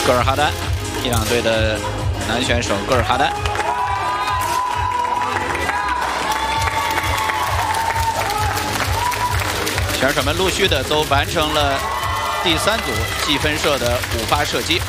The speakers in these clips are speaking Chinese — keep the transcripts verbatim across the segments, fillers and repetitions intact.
戈尔哈丹，伊朗队的男选手戈尔哈丹。 选手们陆续的都完成了第三组计分射的五发射击，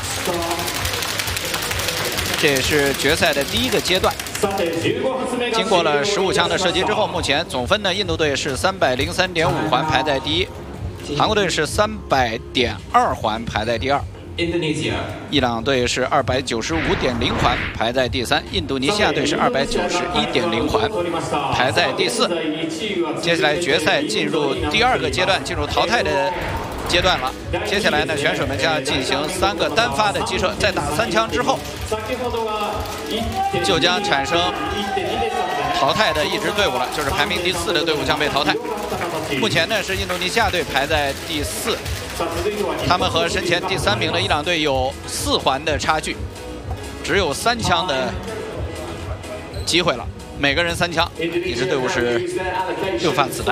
这也是决赛的第一个阶段。经过了十五枪的射击之后，目前总分呢，印度队是三百零三点五环排在第一，韩国队是三百点二环排在第二，伊朗队是二百九十五点零环排在第三，印度尼西亚队是二百九十一点零环排在第四。接下来决赛进入第二个阶段，进入淘汰的阶段了。接下来呢，选手们将要进行三个单发的击射，在打三枪之后，就将产生淘汰的一支队伍了，就是排名第四的队伍将被淘汰。目前呢是印度尼西亚队排在第四。 他们和身前第三名的伊朗队有四环的差距，只有三枪的机会了，每个人三枪，一支队伍是六发子弹。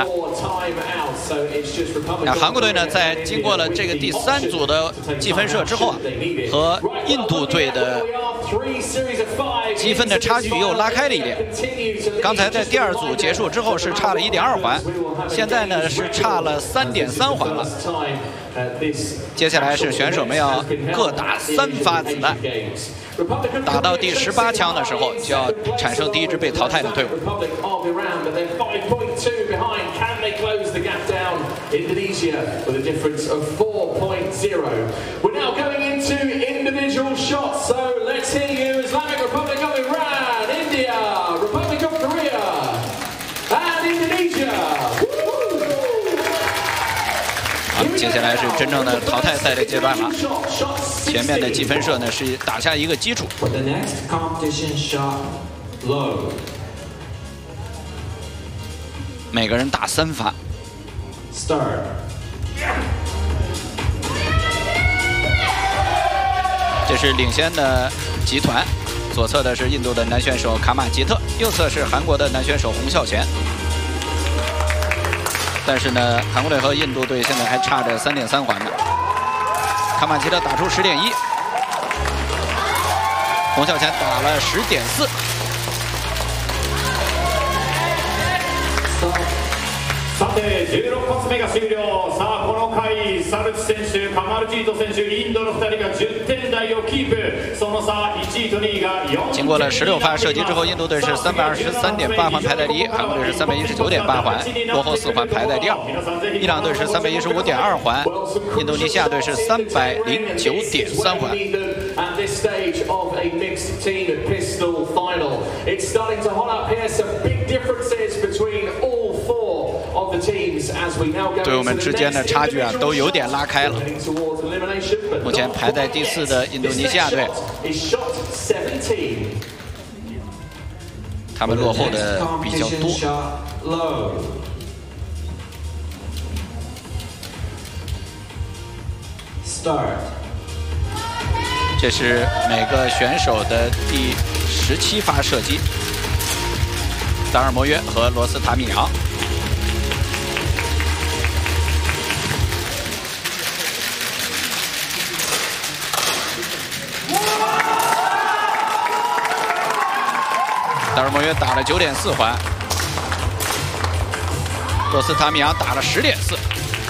那韩国队呢，在经过了这个第三组的计分射之后啊，和印度队的积分的差距又拉开了一点。刚才在第二组结束之后是差了一点二环，现在呢是差了三点三环了。 接下来是选手们要各打三发子弹，打到第十八枪的时候，就要产生第一支被淘汰的队伍。接下来是真正的淘汰赛的阶段了。前面的计分射呢是打下一个基础。每个人打三发。这是领先的集团，左侧的是印度的男选手卡马吉特，右侧是韩国的男选手洪孝贤。 但是呢，韩国队和印度队现在还差着三点三环呢。卡马奇特打出十点一，洪孝贤打了十点四。 さてじゅうろっ発目が終了。さあこの回サルツ選手、カマルジート選手、インドのふたりがじゅってん台をキープ。その差いちいとにいがよん。 经过了十六发射击之后，印度队是三百二十三点八环排在第一，韩国队是三百一十九点八环，落后四环排在第二。伊朗队是三百一十五点二环，印度尼西亚队是三百零九点三环。 At this stage of a mixed team pistol final, it's starting to hold up here some big differences between all four of the teams as we now go. 队伍们之间的差距啊，都有点拉开了。目前排在第四的印度尼西亚队，他们落后的比较多。 Start. 这是每个选手的第十七发射击。达尔摩约和罗斯塔米扬。达尔摩约打了九点四环，罗斯塔米扬打了十点四。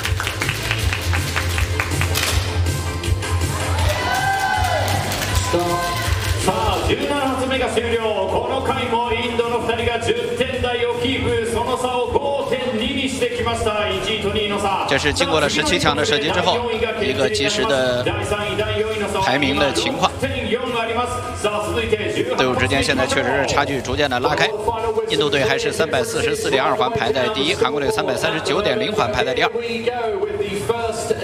さあじゅうなな発目が終了。この回もインドのふたりがじゅってん台をキープ。その差を ごてんに にしてきました。いちいとにいの差。 这是经过了十七枪的射击之后，一个及时的排名的情况。队伍之间现在确实是差距逐渐的拉开。印度队还是三百四十四点二环排在第一，韩国队三百三十九点零环排在第二。